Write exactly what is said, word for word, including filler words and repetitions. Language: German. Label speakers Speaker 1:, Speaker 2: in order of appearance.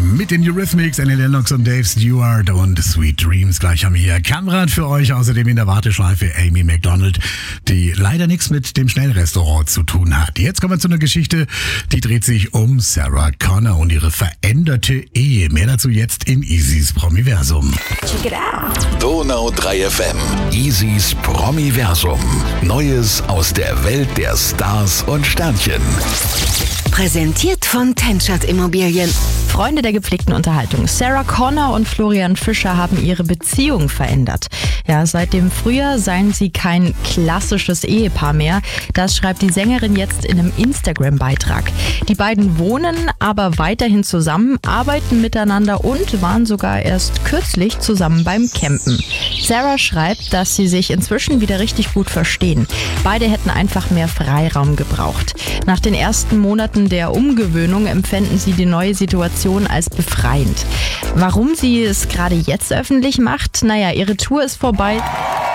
Speaker 1: mit den Eurythmics, Annie Lennox und Dave Stewart und Sweet Dreams. Gleich haben wir hier Kamerad für euch, außerdem in der Warteschleife Amy Macdonald, die leider nichts mit dem Schnellrestaurant zu tun hat. Jetzt kommen wir zu einer Geschichte, die dreht sich um Sarah Connor und ihre veränderte Ehe. Mehr dazu jetzt in Easys Promiversum.
Speaker 2: Check it out.
Speaker 3: Donau drei F M. Easys Promiversum. Neues aus der Welt der Stars und Sternchen.
Speaker 2: Präsentiert von Tenschert Immobilien.
Speaker 4: Freunde der gepflegten Unterhaltung. Sarah Connor und Florian Fischer haben ihre Beziehung verändert. Ja, seit dem Frühjahr seien sie kein klassisches Ehepaar mehr. Das schreibt die Sängerin jetzt in einem Instagram-Beitrag. Die beiden wohnen aber weiterhin zusammen, arbeiten miteinander und waren sogar erst kürzlich zusammen beim Campen. Sarah schreibt, dass sie sich inzwischen wieder richtig gut verstehen. Beide hätten einfach mehr Freiraum gebraucht. Nach den ersten Monaten der Umgewöhnung empfinden sie die neue Situation als befreiend. Warum sie es gerade jetzt öffentlich macht? Naja, ihre Tour ist vorbei